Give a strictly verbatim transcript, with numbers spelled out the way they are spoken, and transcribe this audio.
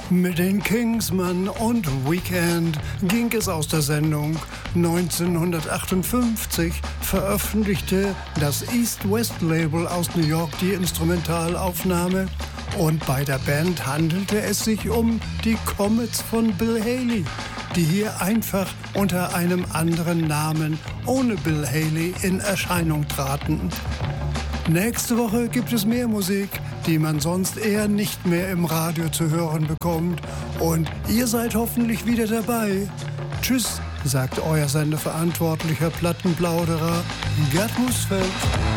Mit den Kingsmen und Weekend ging es aus der Sendung. neunzehnhundertachtundfünfzig veröffentlichte das East-West-Label aus New York die Instrumentalaufnahme und bei der Band handelte es sich um die Comets von Bill Haley, die hier einfach unter einem anderen Namen ohne Bill Haley in Erscheinung traten. Nächste Woche gibt es mehr Musik, die man sonst eher nicht mehr im Radio zu hören bekommt. Und ihr seid hoffentlich wieder dabei. Tschüss, sagt euer Sendeverantwortlicher Plattenplauderer Gerd Musfeld.